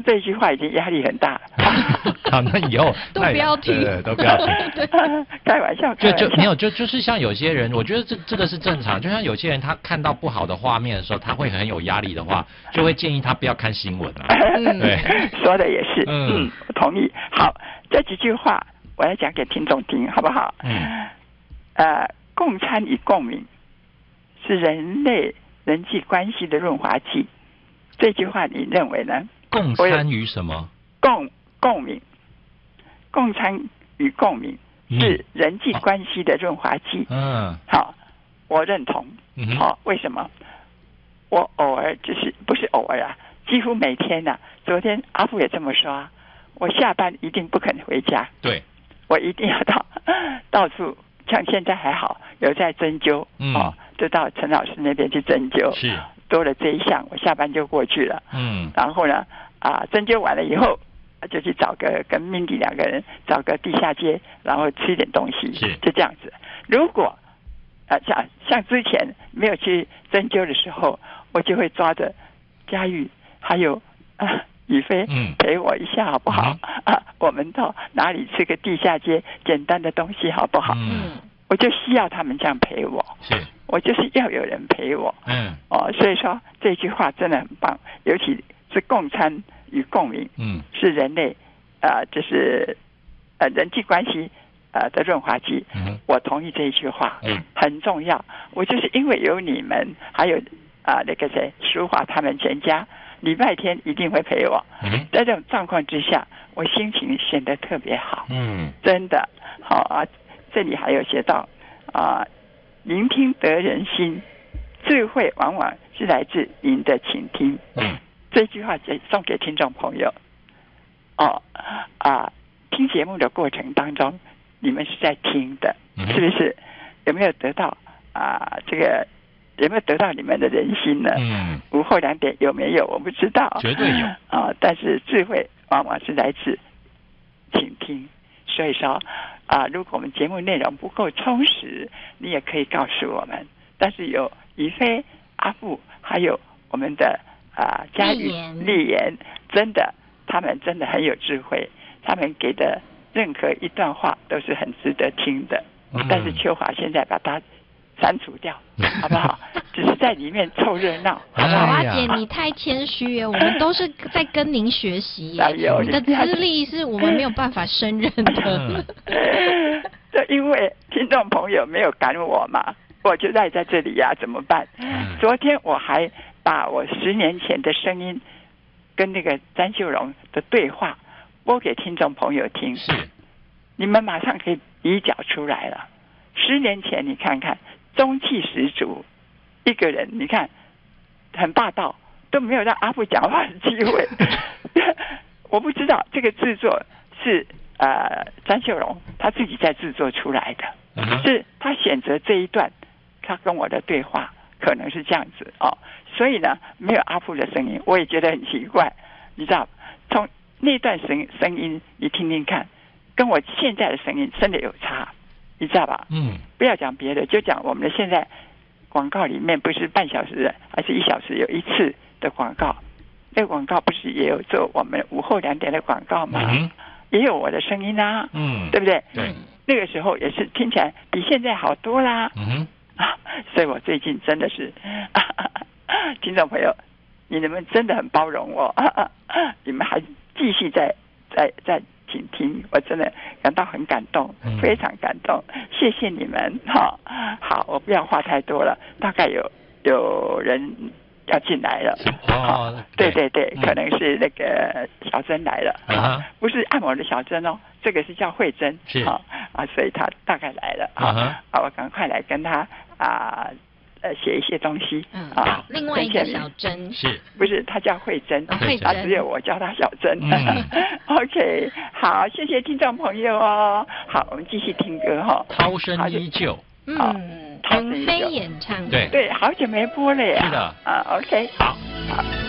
这一句话已经压力很大。 好，那以后都不要听， 对，都不要听。 开玩笑， 没有，就是像有些人，我觉得这个是正常。就像有些人他看到不好的画面的时候，他会很有压力的话，就会建议他不要看新闻啊。对， 说的也是，我同意。好，这几句话我要讲给听众听，好不好？共参与共鸣是人类人际关系的润滑剂。这句话你认为呢？ 共参与什么？ 共鸣，共参与共鸣是人际关系的润滑剂。好，我认同。好，为什么？我偶尔不是偶尔啊，几乎每天啊。昨天阿富也这么说啊，我下班一定不肯回家。 对， 我一定要到处，像现在还好有在针灸，就到陈老师那边去针灸。 是。 多了这一项，我下班就过去了。然后呢，针灸完了以后，就去跟 Mindy 两个人找个地下街，然后吃一点东西，就这样子。如果像之前没有去针灸的时候，我就会抓着佳玉还有宇飞陪我一下好不好？我们到哪里吃个地下街简单的东西好不好？我就需要他们这样陪我。 是。 我就是要有人陪我，所以说这句话真的很棒，尤其是共参与共鸣，是人类就是人际关系的润滑剂。我同意这一句话，很重要。我就是因为有你们，还有那个谁淑华他们全家，礼拜天一定会陪我。在这种状况之下，我心情显得特别好。真的好啊。这里还有写到聆听得人心，智慧往往是来自您的倾听。这句话送给听众朋友。听节目的过程当中，你们是在听的，是不是？有没有得到有没有得到你们的人心呢？午后2点有没有？我不知道， 绝对有但是智慧往往是来自倾听。所以说如果我们节目内容不够充实，你也可以告诉我们。但是有于飞、阿富，还有我们的佳玉、丽妍，真的，他们真的很有智慧，他们给的任何一段话都是很值得听的。但是秋华现在把它删除掉，好不好？只是在里面凑热闹，好不好？ 娃姐，你太谦虚耶，我们都是在跟您学习耶。你的资历是我们没有办法胜任的。 就因为听众朋友没有赶我嘛，我就赖在这里呀，怎么办？昨天我还把我10年前的声音跟那个詹秀荣的对话播给听众朋友听，你们马上可以比较出来了。10年前你看看，中气十足，一个人你看很霸道，都没有让阿富讲话的机会。我不知道这个制作是詹秀荣他自己在制作出来的，是他选择这一段他跟我的对话，可能是这样子所以呢没有阿富的声音，我也觉得很奇怪。你知道从那段声音你听听看，跟我现在的声音真的有差，你知道吧？不要讲别的，就讲我们的现在广告里面不是半小时还是1小时有一次的广告，那个广告不是也有做我们午后2点的广告吗？也有我的声音啊，对不对？ 对， 那个时候也是听起来比现在好多啦。所以我最近真的是听众朋友，你们真的很包容我，你们还继续在倾听，我真的感到很感动，非常感动，谢谢你们。好，我不要话太多了，大概有人要进来了。对，可能是那个小珍来了，不是按摩的小珍这个是叫慧珍，所以他大概来了。我赶快来跟他写一些东西。 另外一个小珍不是他叫慧珍，只有我叫他小珍。OK， 好，谢谢听众朋友好，我们继续听歌涛声依旧。 腾飞演唱。 对，好久没播了耶。 是的。 OK， 好。